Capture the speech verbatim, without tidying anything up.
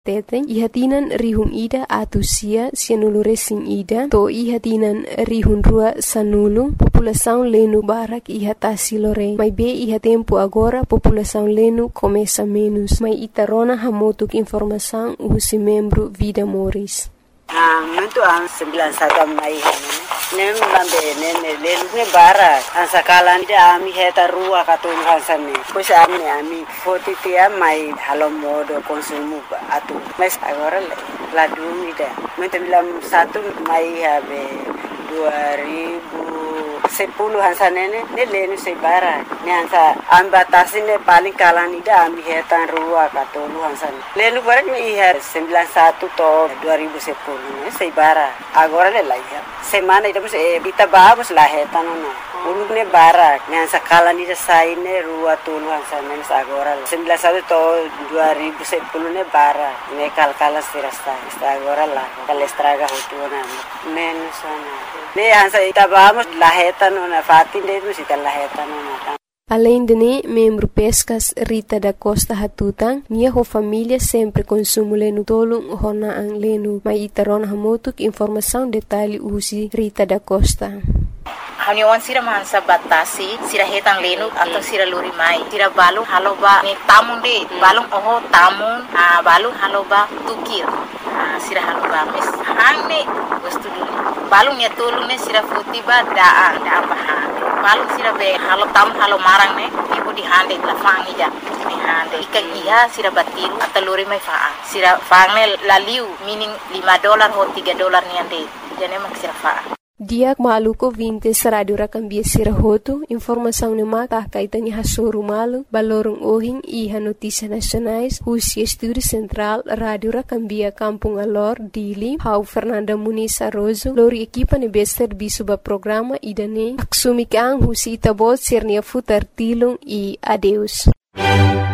Teteng ihatinan rihun ida atusia sianulure sing ida to ihatinan rihun rua sanulung população lenu barak ihatasi lore mai be ihatempo agora população lenu começa menos mai itarona hamotuk informação usi membro vida moris. Ah, muito an sembilan satu mai hane. Nem lambe nene lelu ne bara. An sakalan dia ami heta rua katun hansane. Pois ami ami forty tia mai halo modo konsumu atu. Mas agora la dumida. Muito bilam satu mai habe dua ribu sepuluh hansane ne lenu se bara. Ne hansa ambatasi ne paling kalan ida ami heta rua katun hansane. Lelu bara ni ihar sembilan satu to dua ribu sepuluh. Sei bara agora le laia semana ida mus e bita babus la heta no uluk ne bara nyan sakala ni sai ne rua tuluan sana ne agora sembilan satu to dua ribu sepuluh ne bara ne kalkala sirasta agora la kalestraga hotuna men sana ne hansa ita babus la heta no na fatin de mus ita la heta no na. Além de ne, membro pescas Rita da Costa Hatutang, nia ho família sempre consumo lenu tolong hona ang lenu. Mai itaron hamotuk informação detalhe usi Rita da Costa. Haniwan sira mansa batasi, sira hetang lenu atau sira luri mai. Sira balung haloba ni tamun de, balung oho tamun, ah balung haloba tukir. Ah sira haloba mes hang ne wastu dulu. Balung ya tolong ne sira futiba daa daa bahan. Balung sira be halo tam halo marang ne ibu di hande la fangi ja ni hande ikan iya sira batiru atau lori mai faa sira fangne laliu meaning lima dolar ho tiga dolar ni ande jane mak sira faa. Diak maluko vintes radio rakambia sira hoto informação ne mata kaitani hasoru malu balorong ohing iha notícia nacionais husi estúdio central radio rakambia kampung alor dili hau Fernanda Muniz Arrozo lori equipa ne bester bisuba programa idane aksumi kang husi itabot sirnia futar tilung i adeus.